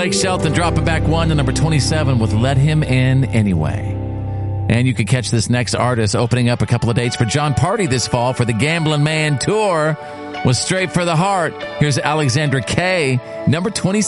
Blake Shelton dropping back 1 to number 27 with Let Him In Anyway. And you can catch this next artist opening up a couple of dates for John Party this fall for the Gamblin' Man Tour with Straight for the Heart. Here's Alexandra K, number 26.